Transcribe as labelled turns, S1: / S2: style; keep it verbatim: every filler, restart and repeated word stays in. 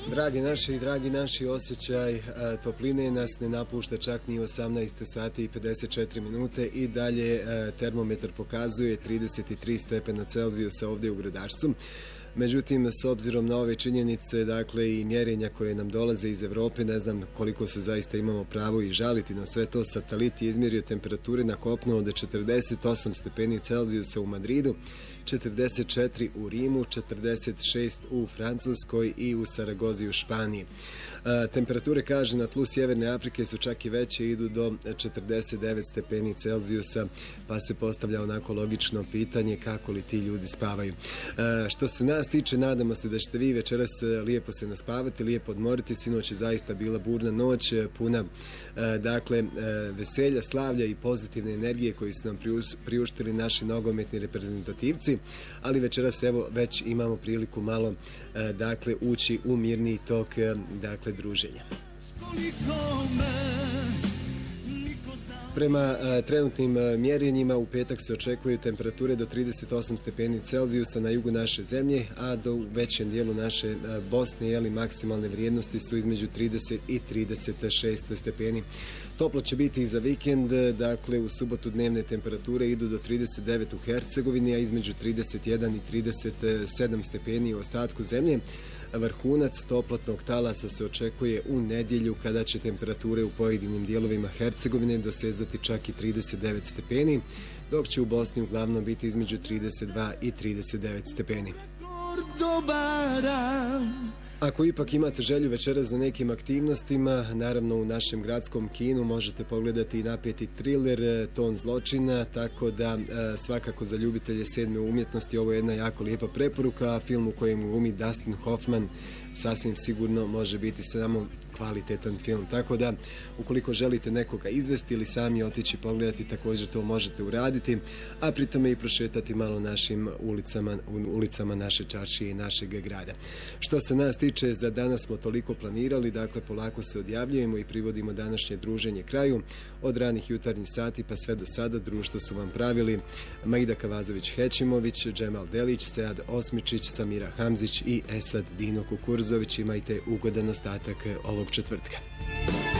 S1: Dragi naši i dragi naši, osjećaj a, topline nas ne napušta čak ni osamnaest sati i pedeset četiri minute i dalje a, termometar pokazuje trideset tri stepena Celzijusa ovdje u Gradačcu. Međutim, s obzirom na ove činjenice, dakle i mjerenja koje nam dolaze iz Evrope, ne znam koliko se zaista imamo pravo i žaliti na sve to. Satelit je izmjerio temperature na kopnu od četrdeset osam stepeni Celzijusa u Madridu, četrdeset četiri u Rimu, četrdeset šest u Francuskoj i u Saragozi u Španiji. E, temperature, kaže, na tlu Sjeverne Afrike su čak i veće, idu do četrdeset devet stepeni Celzijusa, pa se postavlja onako logično pitanje kako li ti ljudi spavaju. E, što se nas tiče, nadamo se da ćete vi večeras lijepo se naspavati, lijepo odmoriti. Sinoć je zaista bila burna noć, puna e, dakle, e, veselja, slavlja i pozitivne energije koji su nam priuštili naši nogometni reprezentativci, ali večeras evo već imamo priliku malo e, dakle ući u mirniji tok e, dakle druženja. Prema a, trenutnim a, mjerenjima u petak se očekuju temperature do trideset osam stepeni Celzijusa na jugu naše zemlje, a do većem dijelu naše a, Bosne jeli, maksimalne vrijednosti su između trideset i trideset šest stepeni. Toplo će biti i za vikend, dakle u subotu dnevne temperature idu do trideset devet u Hercegovini, a između trideset jedan i trideset sedam stepeni u ostatku zemlje. Vrhunac toplotnog talasa se očekuje u nedjelju, kada će temperature u pojedinim dijelovima Hercegovine dosezati čak i trideset devet stepeni, dok će u Bosni uglavnom biti između trideset dva i trideset devet stepeni. Ako ipak imate želju večeras za nekim aktivnostima, naravno u našem gradskom kinu možete pogledati i napeti thriller Ton zločina, tako da svakako za ljubitelje sedme umjetnosti ovo je jedna jako lijepa preporuka, a film u kojem glumi Dustin Hoffman sasvim sigurno može biti samo kvalitetan film. Tako da, ukoliko želite nekoga izvesti ili sami otići pogledati, također to možete uraditi, a pritome i prošetati malo našim ulicama, ulicama naše čaršije i našeg grada. Što se nas tiče, za danas smo toliko planirali, dakle polako se odjavljujemo i privodimo današnje druženje kraju. Od ranih jutarnjih sati pa sve do sada društvo su vam pravili Maida Kavazović-Hećimović, Džemal Delić, Sead Osmičić, Samira Hamzić i Esad Dino Kukurzović. Imajte ugodan ostatak ovog četvrtka.